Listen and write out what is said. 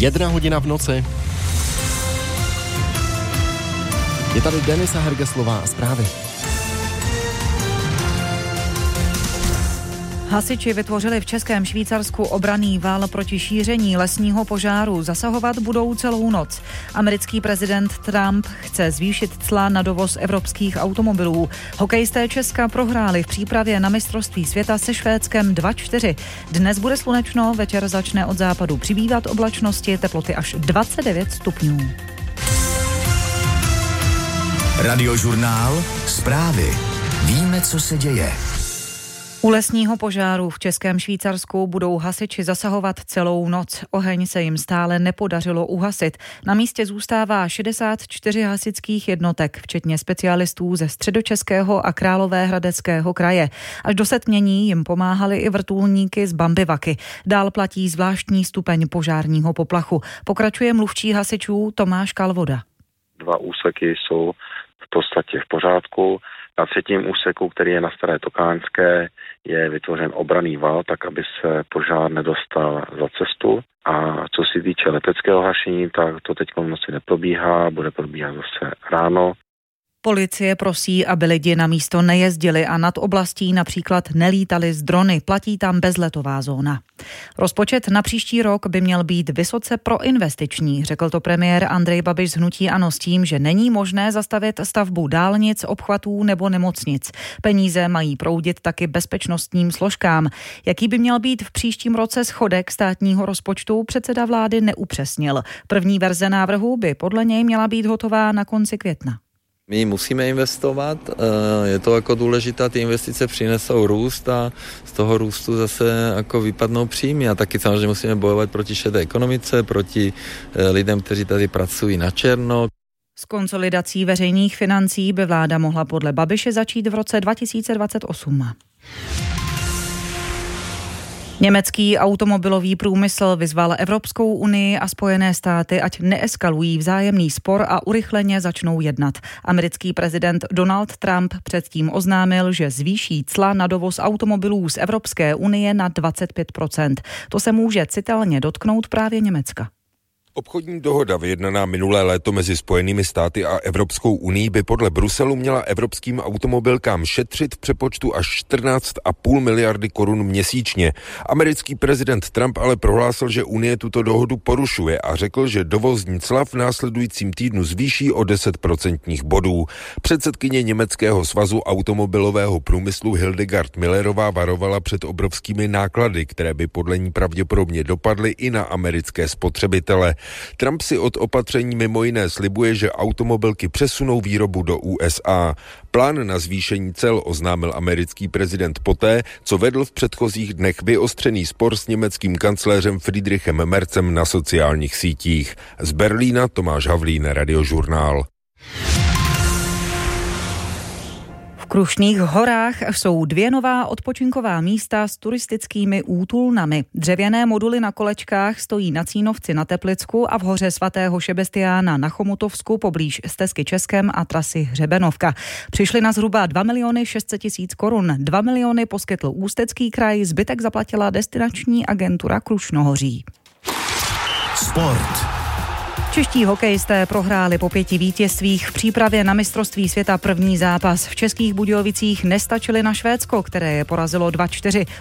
1:00 v noci. Je tady Denisa Hergeslová a zprávy. Hasiči vytvořili v Českém Švýcarsku obranný val proti šíření lesního požáru. Zasahovat budou celou noc. Americký prezident Trump chce zvýšit cla na dovoz evropských automobilů. Hokejisté Česka prohráli v přípravě na mistrovství světa se Švédskem 2-4. Dnes bude slunečno, večer začne od západu přibývat oblačnosti, teploty až 29 stupňů. Radiožurnál Zprávy. Víme, co se děje. U lesního požáru v Českém Švýcarsku budou hasiči zasahovat celou noc. Oheň se jim stále nepodařilo uhasit. Na místě zůstává 64 hasičských jednotek, včetně specialistů ze Středočeského a Královéhradeckého kraje. Až do setmění jim pomáhali i vrtulníky z Bambivaky. Dál platí zvláštní stupeň požárního poplachu. Pokračuje mluvčí hasičů Tomáš Kalvoda. 2 úseky jsou v podstatě v pořádku. Na 3. úseku, který je na Staré Tokánské, je vytvořen obranný val, tak aby se požár nedostal za cestu. A co se týče leteckého hašení, tak to teď v noci neprobíhá, bude probíhat zase ráno. Policie prosí, aby lidi na místo nejezdili a nad oblastí například nelítali z drony. Platí tam bezletová zóna. Rozpočet na příští rok by měl být vysoce proinvestiční, řekl to premiér Andrej Babiš z hnutí ANO s tím, že není možné zastavit stavbu dálnic, obchvatů nebo nemocnic. Peníze mají proudit taky bezpečnostním složkám. Jaký by měl být v příštím roce schodek státního rozpočtu, předseda vlády neupřesnil. První verze návrhu by podle něj měla být hotová na konci května. My musíme investovat, je to jako důležité, ty investice přinesou růst a z toho růstu zase jako vypadnou příjmy a taky samozřejmě musíme bojovat proti šedé ekonomice, proti lidem, kteří tady pracují na černo. S konsolidací veřejných financí by vláda mohla podle Babiše začít v roce 2028. Německý automobilový průmysl vyzval Evropskou unii a Spojené státy, ať neeskalují vzájemný spor a urychleně začnou jednat. Americký prezident Donald Trump předtím oznámil, že zvýší cla na dovoz automobilů z Evropské unie na 25%. To se může citelně dotknout právě Německa. Obchodní dohoda vyjednaná minulé léto mezi Spojenými státy a Evropskou unií by podle Bruselu měla evropským automobilkám šetřit v přepočtu až 14,5 miliardy korun měsíčně. Americký prezident Trump ale prohlásil, že Unie tuto dohodu porušuje a řekl, že dovozní cla v následujícím týdnu zvýší o 10% bodů. Předsedkyně Německého svazu automobilového průmyslu Hildegard Millerová varovala před obrovskými náklady, které by podle ní pravděpodobně dopadly i na americké spotřebitele. Trump si od opatření mimo jiné slibuje, že automobilky přesunou výrobu do USA. Plán na zvýšení cel oznámil americký prezident poté, co vedl v předchozích dnech vyostřený spor s německým kancléřem Friedrichem Merzem na sociálních sítích. Z Berlína Tomáš Havlín, Radiožurnál. V Krušných horách jsou 2 nová odpočinková místa s turistickými útulnami. Dřevěné moduly na kolečkách stojí na Cínovci na Teplicku a v hoře svatého Šebestiána na Chomutovsku poblíž Stezky Českem a trasy Hřebenovka. Přišli na zhruba 2 600 000 korun. 2 miliony poskytl Ústecký kraj, zbytek zaplatila destinační agentura Krušnohoří. Sport. Čeští hokejisté prohráli po 5 vítězstvích v přípravě na mistrovství světa první zápas. V Českých Budějovicích nestačili na Švédsko, které je porazilo 2-4.